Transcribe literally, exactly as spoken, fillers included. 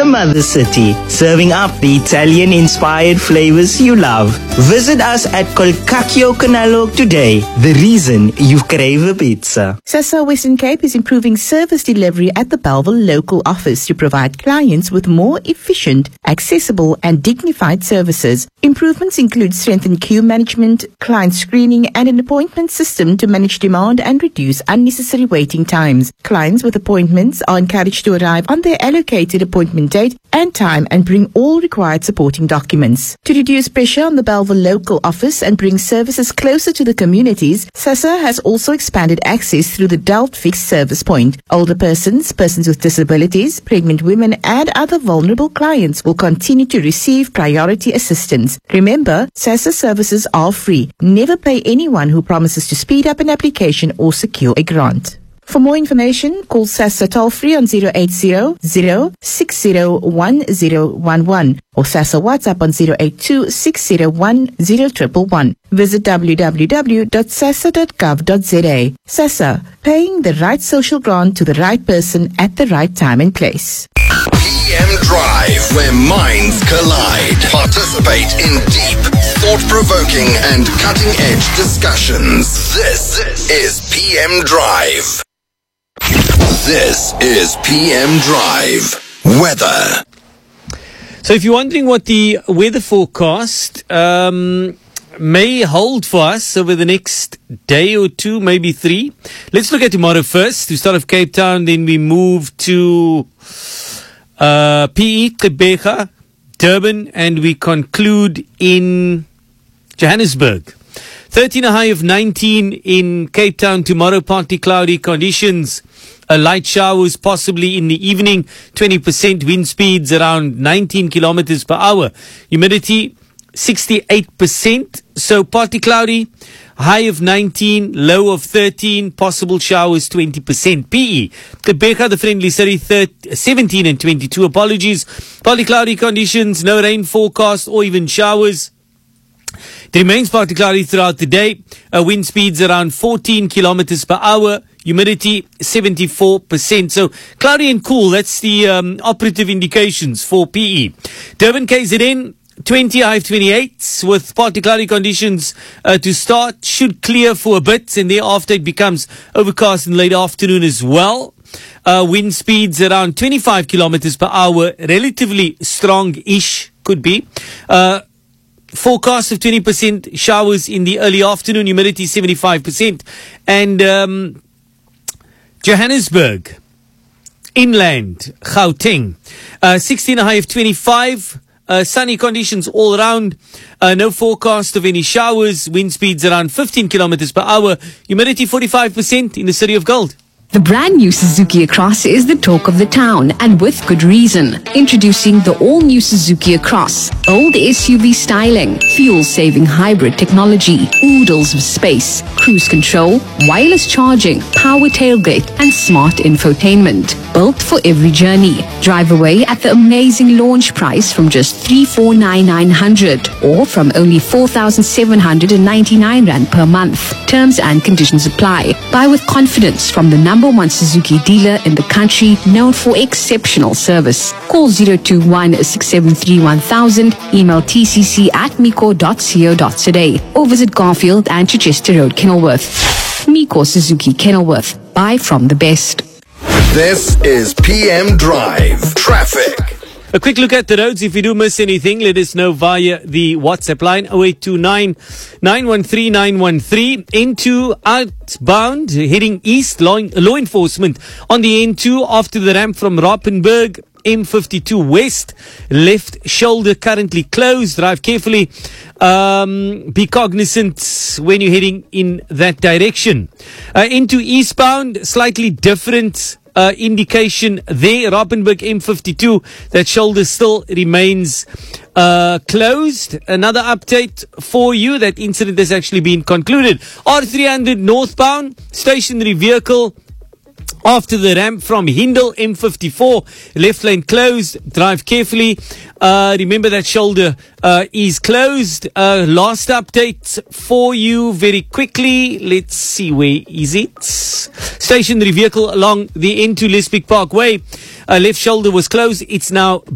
mother city, serving up the Italian-inspired flavors you love. Visit us at Colcacchio Canalo today, the reason you crave a pizza. SASSA Western Cape is improving service delivery at the Bellville local office to provide clients with more efficient, accessible and dignified services. Improvements include strengthened queue management, client screening and an appointment system to manage demand and reduce unnecessary waiting times. Clients with appointments are encouraged to arrive on their allocated appointment date and time and bring all required supporting documents. To reduce pressure on the Bellville local office and bring services closer to the communities, SASSA has also expanded access through the Delft Fixed Service Point. Older persons, persons with disabilities, pregnant women and other vulnerable clients will continue to receive priority assistance. Remember, SASSA services are free. Never pay anyone who promises to speed up an application or secure a grant. For more information, call SASSA toll-free on zero eight zero, zero six zero one zero one one or SASSA WhatsApp on zero eight two, six zero one, zero one one one. Visit w w w dot sassa dot gov dot z a. SASSA, paying the right social grant to the right person at the right time and place. P M Drive, where minds collide. Participate in deep, thought-provoking and cutting-edge discussions. This is P M Drive. This is P M Drive. Weather. So if you're wondering what the weather forecast um, may hold for us over the next day or two, maybe three, let's look at tomorrow first. We start off Cape Town, then we move to uh, P E, Gqeberha, Durban, and we conclude in Johannesburg. thirteen, a high of nineteen in Cape Town tomorrow, partly cloudy conditions. Uh, light showers possibly in the evening, twenty percent wind speeds around nineteen kilometers per hour. Humidity sixty-eight percent, so partly cloudy, high of nineteen, low of thirteen, possible showers twenty percent. P E, Gqeberha, the Friendly City, seventeen and twenty-two, apologies. Partly cloudy conditions, no rain forecast or even showers. It remains partly cloudy throughout the day. Uh, wind speeds around fourteen kilometers per hour. Humidity seventy-four percent. So cloudy and cool. That's the um, operative indications for P E. Durban K Z N, twenty, high of twenty-eight, with partly cloudy conditions uh, to start. Should clear for a bit, and thereafter it becomes overcast in late afternoon as well. Uh, wind speeds around twenty-five kilometers per hour. Relatively strong-ish, could be. Uh, Forecast of twenty percent showers in the early afternoon, humidity seventy-five percent. And um, Johannesburg, inland, Gauteng, uh, sixteen, a high of twenty-five. Uh, sunny conditions all around. Uh, no forecast of any showers. Wind speeds around fifteen kilometers per hour. Humidity forty-five percent in the city of Gold. The brand new Suzuki Across is the talk of the town, and with good reason. Introducing the all-new Suzuki Across. Old S U V styling, fuel-saving hybrid technology, oodles of space, cruise control, wireless charging, power tailgate, and smart infotainment. Built for every journey. Drive away at the amazing launch price from just three four nine nine hundred or from only four thousand seven hundred ninety-nine rand per month. Terms and conditions apply. Buy with confidence from the number one Suzuki dealer in the country, known for exceptional service. Call zero two one, six seven three, one thousand, email t c c at mico dot co dot za or visit Garfield and Chichester Road, Kenilworth. Mico Suzuki Kenilworth. Buy from the best. This is P M Drive. Traffic. A quick look at the roads. If you do miss anything, let us know via the WhatsApp line oh eight two nine, nine one three, nine one three. N two outbound, heading east, law, law enforcement on the N two after the ramp from Rappenberg. M fifty-two West, left shoulder currently closed. Drive carefully. Um, be cognizant when you're heading in that direction. Uh, into eastbound, slightly different uh, indication there. Rappenberg M fifty-two, that shoulder still remains uh, closed. Another update for you, that incident has actually been concluded. R three hundred northbound, stationary vehicle after the ramp from Hindle, M fifty-four, left lane closed. Drive carefully. Uh, remember that shoulder uh, is closed. Uh, last update for you very quickly. Let's see, where is it? Stationary vehicle along the N two Lesbic Parkway. Uh, left shoulder was closed. It's now